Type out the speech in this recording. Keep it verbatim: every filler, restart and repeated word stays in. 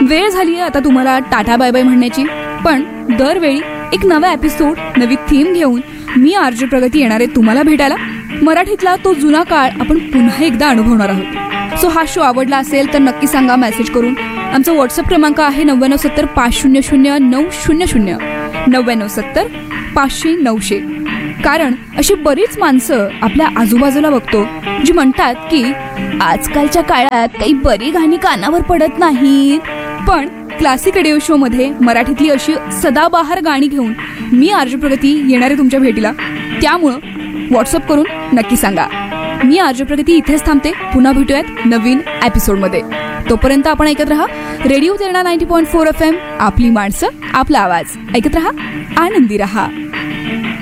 वेळ झाली आहे आता तुम्हाला टाटा बाय बाय म्हणण्याची. पण दरवेळी एक नवा एपिसोड, नवी थीम घेऊन मी आरजे प्रगती येणार आहे तुम्हाला भेटायला. मराठीतला तो जुना काळ आपण पुन्हा एकदा अनुभवणार आहोत. सो हा शो आवडला असेल तर नक्की सांगा मेसेज करून. आमचा व्हॉट्सअप क्रमांक आहे नव्याण्णव सत्तर पाच शून्य शून्य नऊ शून्य शून्य नव्याण्णव सत्तर पाचशे नऊशे. कारण अशी बरीच माणसं आपल्या आजूबाजूला बघतो जी म्हणतात की आजकालच्या काळात काही बरी गाणी कानावर पडत नाहीत. पण क्लासिक रेडिओ शो मध्ये मराठीतली अशी सदाबहार गाणी घेऊन मी आरजे प्रगती येणारे तुमच्या भेटीला. त्यामुळं व्हॉट्सअप करून नक्की सांगा. मी आरजे प्रगती इथेच थांबते. पुन्हा भेटूयात नवीन एपिसोडमध्ये. तोपर्यंत आपण ऐकत रहा radio Terna ninety point four F M. आपली माणसं, आपला आवाज. ऐकत रहा, आनंदी रहा.